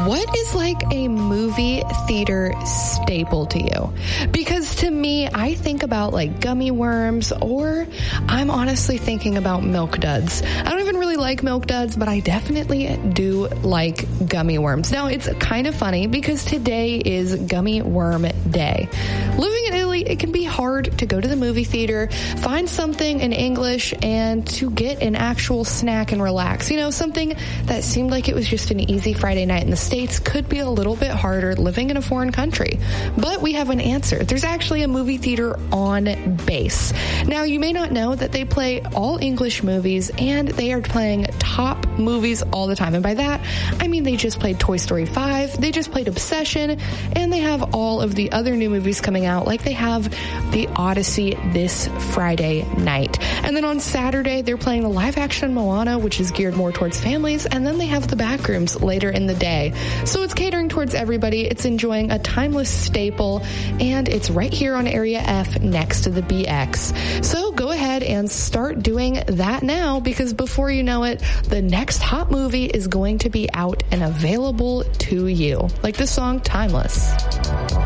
what is like a movie theater staple to you? Because to me, I think about like gummy worms, or I'm honestly thinking about Milk Duds. I don't even really like Milk Duds, but I definitely do like gummy worms. Now, it's kind of funny because today is Gummy Worm Day. Living in Italy, it can be hard to go to the movie theater, find something in English, and to get an actual snack and relax. You know, something that seemed like it was just an easy Friday night in the States could be a little bit harder living in a foreign country. But we have an answer. There's actually a movie theater on base. Now, you may not know that they play all English movies, and they are playing top movies all the time. And by that, I mean they just played Toy Story 5, they just played Obsession, and they have all of the other new movies coming out, like they have The Odyssey this Friday night. And then on Saturday, they're playing the live-action Moana, which is geared more towards families, and then they have The Backrooms later in the day. So it's catering towards everybody. It's enjoying a timeless staple, and it's right here on Area F next to the BX. So go ahead and start doing that now, because before you know it, the next hot movie is going to be out and available to you. Like the song Timeless.